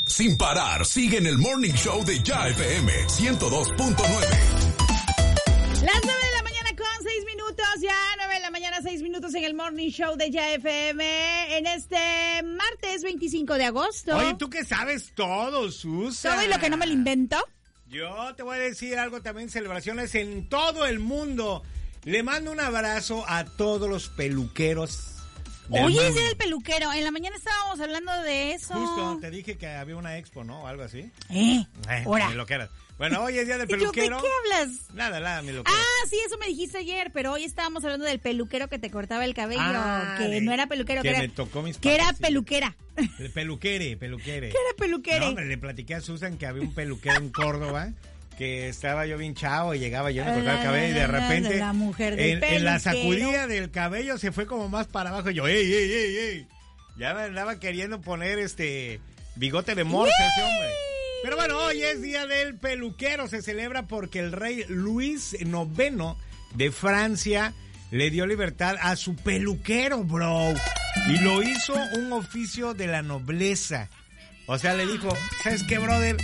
Sin parar, sigue en el Morning Show de Ya FM 102.9. Las 9 de la mañana con 6 minutos, ya 9 de la mañana 6 minutos en el Morning Show de Ya FM en este martes 25 de agosto. Oye, ¿tú qué sabes todo, Susan? Todo y lo que no me lo invento. Yo te voy a decir algo también, celebraciones en todo el mundo. Le mando un abrazo a todos los peluqueros. Hoy es día del peluquero. En la mañana estábamos hablando de eso. Justo, te dije que había una expo, ¿no? O algo así. Ahora. Lo que era. Bueno, hoy es día del peluquero. ¿De qué hablas? Nada, mi loquero. Ah, sí, eso me dijiste ayer, pero hoy estábamos hablando del peluquero que te cortaba el cabello, no era peluquero, que era, me tocó mis que era patas, peluquera. Peluquere. ¿Qué era peluquere? No, hombre, le platiqué a Susan que había un peluquero en Córdoba, que estaba yo bien chavo y llegaba yo, me cortaba el cabello y de repente la mujer del en la sacudida del cabello se fue como más para abajo y yo, ey. Ya me andaba queriendo poner bigote de morsa ese hombre. Pero bueno, hoy es día del peluquero, se celebra porque el rey Luis IX de Francia le dio libertad a su peluquero, bro. Y lo hizo un oficio de la nobleza. O sea, le dijo, ¿sabes qué, brother?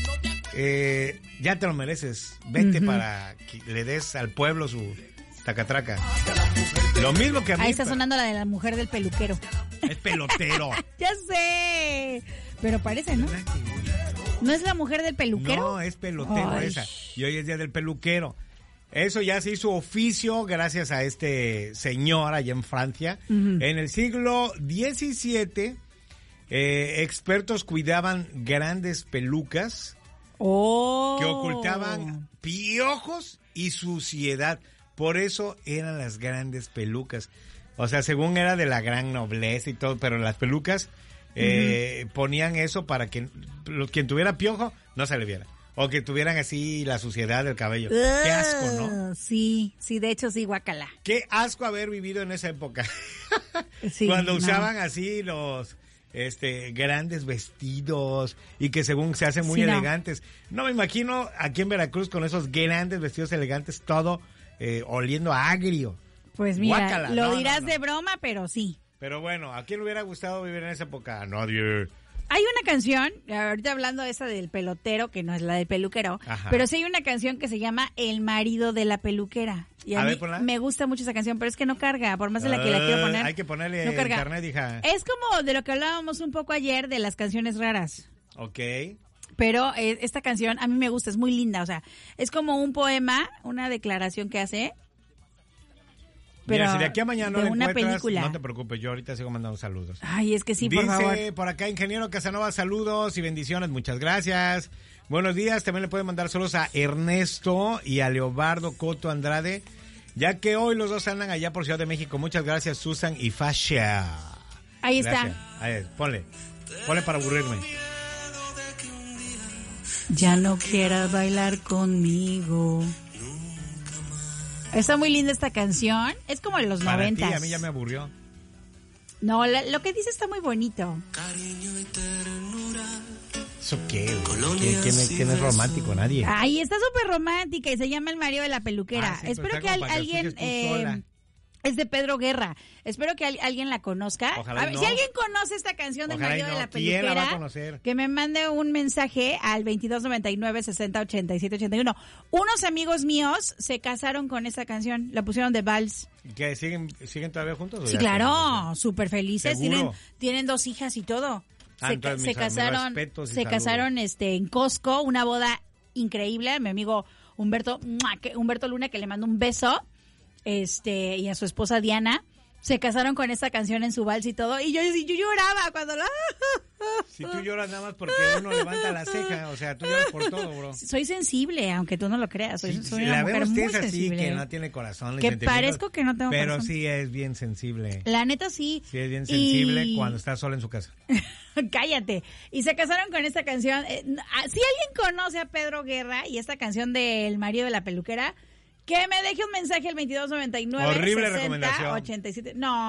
Ya te lo mereces. Vete para que le des al pueblo su tacatraca. Lo mismo que a mí. Ahí está sonando la de la mujer del peluquero. Es pelotero. Ya sé. Pero parece, ¿no? ¿No es la mujer del peluquero? No, es pelotero esa. Y hoy es día del peluquero. Eso ya se hizo oficio gracias a este señor allá en Francia. En el siglo XVII, expertos cuidaban grandes pelucas que ocultaban piojos y suciedad. Por eso eran las grandes pelucas. O sea, según era de la gran nobleza y todo, pero las pelucas ponían eso para que quien tuviera piojo no se le viera. O que tuvieran así la suciedad del cabello. Qué asco, ¿no? Sí, de hecho sí, guacala. Qué asco haber vivido en esa época. Sí, cuando usaban así los grandes vestidos y que según se hacen muy elegantes. No me imagino aquí en Veracruz con esos grandes vestidos elegantes, todo oliendo a agrio. Pues mira, guácala. lo dirás de broma, pero sí. Pero bueno, ¿a quién le hubiera gustado vivir en esa época? A nadie. Hay una canción, ahorita hablando esa del pelotero, que no es la del peluquero, pero sí hay una canción que se llama El marido de la peluquera. Y a mí me gusta mucho esa canción, pero es que no carga, por más de la que la quiero poner. Hay que ponerle no carga. internet, hija. Es como de lo que hablábamos un poco ayer de las canciones raras. Ok. Pero esta canción a mí me gusta, es muy linda, o sea, es como un poema, una declaración que hace. Pero mira, si de aquí a mañana no de la una encuentras, película. No te preocupes, yo ahorita sigo mandando saludos. Ay, es que sí, por favor. Dice por acá, ingeniero Casanova, saludos y bendiciones, muchas gracias. Buenos días, también le pueden mandar saludos a Ernesto y a Leobardo Coto Andrade, ya que hoy los dos andan allá por Ciudad de México. Muchas gracias, Susan y Fasha. Ahí gracias. está. Ahí, ponle para aburrirme. Ya no quieras bailar conmigo. Está muy linda esta canción. Es como de los 90. Ti, a mí ya me aburrió. No, lo que dice está muy bonito. ¿Eso qué? ¿Quién es romántico? Nadie. Ay, está súper romántica y se llama El marido de la peluquera. Sí, espero que alguien... es de Pedro Guerra. Espero que alguien la conozca. Ojalá a ver, no. si alguien conoce esta canción del marido de la peluquera, ¿quién la va a conocer? Que me mande un mensaje al 2299-608781. Unos amigos míos se casaron con esta canción, la pusieron de vals. ¿Qué, siguen todavía juntos? Sí, claro, súper felices. Tienen 2 hijas y todo. Se casaron en Costco, una boda increíble. Mi amigo Humberto Luna, que le mando un beso. Y a su esposa Diana, se casaron con esta canción en su vals y todo, y yo lloraba cuando Si tú lloras nada más porque uno levanta la ceja, o sea, tú lloras por todo, bro. Soy sensible, aunque tú no lo creas, soy una mujer muy sensible. Así que no tiene corazón. Que parezco que no tengo pero corazón. Pero sí es bien sensible. La neta sí. Sí es bien sensible cuando está sola en su casa. Cállate. Y se casaron con esta canción. Si alguien conoce a Pedro Guerra y esta canción del marido de la peluquera, que me deje un mensaje al 2299 Horrible 60 recomendación. 87. No.